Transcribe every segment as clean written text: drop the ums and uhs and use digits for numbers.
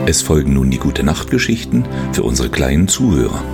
Es folgen nun die Gute-Nacht-Geschichten für unsere kleinen Zuhörer.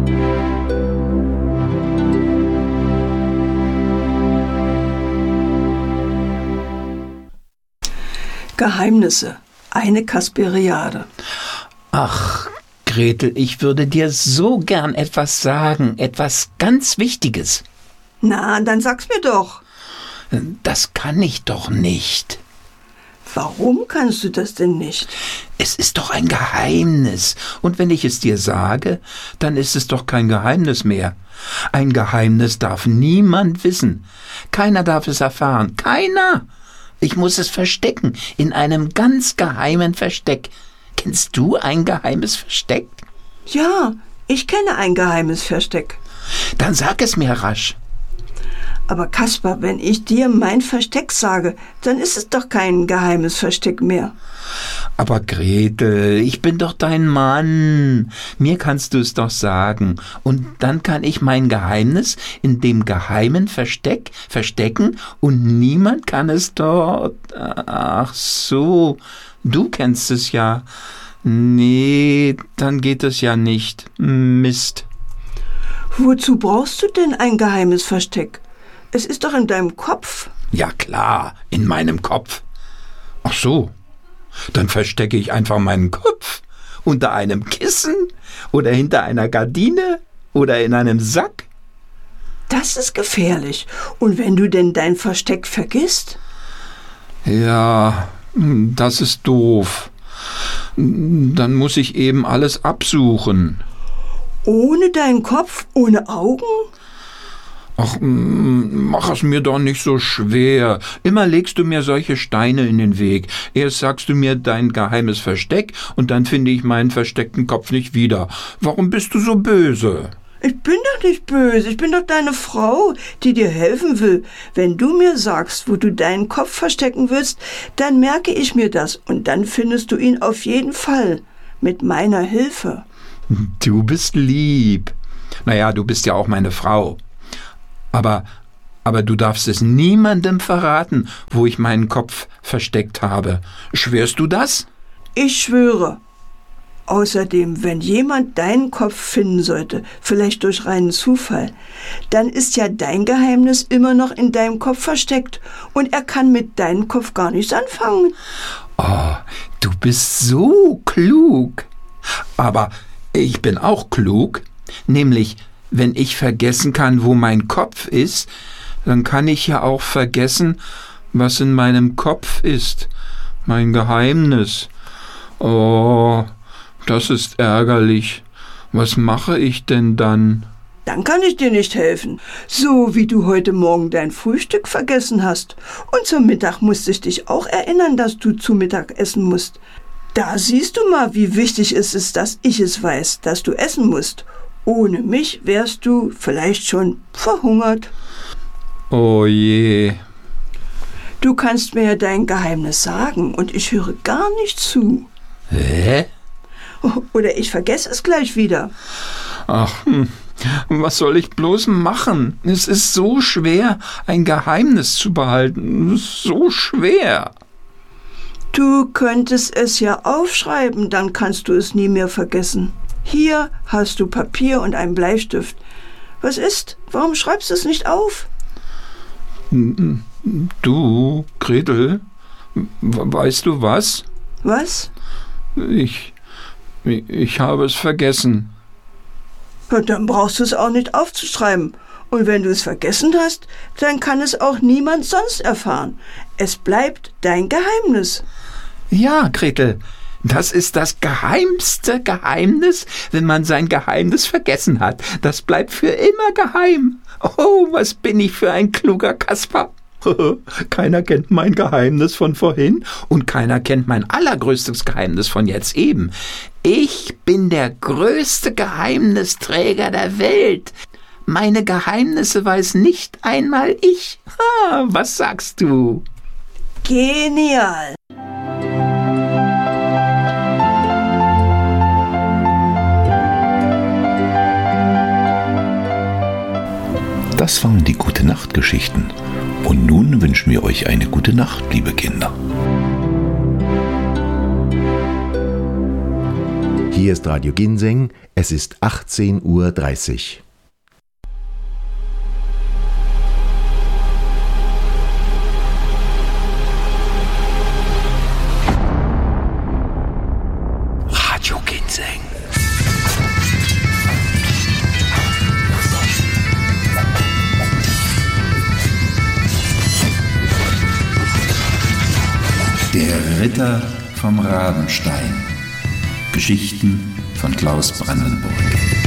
Geheimnisse, eine Kasperiade. Ach, Gretel, ich würde dir so gern etwas sagen, etwas ganz Wichtiges. Na, dann sag's mir doch. Das kann ich doch nicht. Warum kannst du das denn nicht? Es ist doch ein Geheimnis. Und wenn ich es dir sage, dann ist es doch kein Geheimnis mehr. Ein Geheimnis darf niemand wissen. Keiner darf es erfahren. Keiner! Ich muss es verstecken, in einem ganz geheimen Versteck. Kennst du ein geheimes Versteck? Ja, ich kenne ein geheimes Versteck. Dann sag es mir rasch. Aber Kaspar, wenn ich dir mein Versteck sage, dann ist es doch kein geheimes Versteck mehr. Aber Gretel, ich bin doch dein Mann. Mir kannst du es doch sagen. Und dann kann ich mein Geheimnis in dem geheimen Versteck verstecken und niemand kann es dort. Ach so, du kennst es ja. Nee, dann geht es ja nicht. Mist. Wozu brauchst du denn ein geheimes Versteck? Es ist doch in deinem Kopf. Ja klar, in meinem Kopf. Ach so, dann verstecke ich einfach meinen Kopf unter einem Kissen oder hinter einer Gardine oder in einem Sack. Das ist gefährlich. Und wenn du denn dein Versteck vergisst? Ja, das ist doof. Dann muss ich eben alles absuchen. Ohne deinen Kopf, ohne Augen? Ach, mach es mir doch nicht so schwer. Immer legst du mir solche Steine in den Weg. Erst sagst du mir dein geheimes Versteck und dann finde ich meinen versteckten Kopf nicht wieder. Warum bist du so böse? Ich bin doch nicht böse. Ich bin doch deine Frau, die dir helfen will. Wenn du mir sagst, wo du deinen Kopf verstecken willst, dann merke ich mir das und dann findest du ihn auf jeden Fall. Mit meiner Hilfe. Du bist lieb. Naja, du bist ja auch meine Frau. Aber du darfst es niemandem verraten, wo ich meinen Kopf versteckt habe. Schwörst du das? Ich schwöre. Außerdem, wenn jemand deinen Kopf finden sollte, vielleicht durch reinen Zufall, dann ist ja dein Geheimnis immer noch in deinem Kopf versteckt und er kann mit deinem Kopf gar nichts anfangen. Oh, du bist so klug. Aber ich bin auch klug, nämlich wenn ich vergessen kann, wo mein Kopf ist, dann kann ich ja auch vergessen, was in meinem Kopf ist. Mein Geheimnis. Oh, das ist ärgerlich. Was mache ich denn dann? Dann kann ich dir nicht helfen. So wie du heute Morgen dein Frühstück vergessen hast. Und zum Mittag musste ich dich auch erinnern, dass du zu Mittag essen musst. Da siehst du mal, wie wichtig es ist, dass ich es weiß, dass du essen musst. Ohne mich wärst du vielleicht schon verhungert. Oh je. Du kannst mir ja dein Geheimnis sagen und ich höre gar nicht zu. Hä? Oder ich vergesse es gleich wieder. Ach, was soll ich bloß machen? Es ist so schwer, ein Geheimnis zu behalten. So schwer. Du könntest es ja aufschreiben, dann kannst du es nie mehr vergessen. Hier hast du Papier und einen Bleistift. Was ist? Warum schreibst du es nicht auf? Du, Gretel, weißt du was? Was? Ich habe es vergessen. Und dann brauchst du es auch nicht aufzuschreiben. Und wenn du es vergessen hast, dann kann es auch niemand sonst erfahren. Es bleibt dein Geheimnis. Ja, Gretel, das ist das geheimste Geheimnis, wenn man sein Geheimnis vergessen hat. Das bleibt für immer geheim. Oh, was bin ich für ein kluger Kaspar. Keiner kennt mein Geheimnis von vorhin und keiner kennt mein allergrößtes Geheimnis von jetzt eben. Ich bin der größte Geheimnisträger der Welt. Meine Geheimnisse weiß nicht einmal ich. Was sagst du? Genial! Das waren die Gute-Nacht-Geschichten. Und nun wünschen wir euch eine gute Nacht, liebe Kinder. Hier ist Radio Ginseng, es ist 18:30 Uhr. Radio Ginseng. Der Ritter vom Rabenstein. Geschichten von Klaus Brandenburg.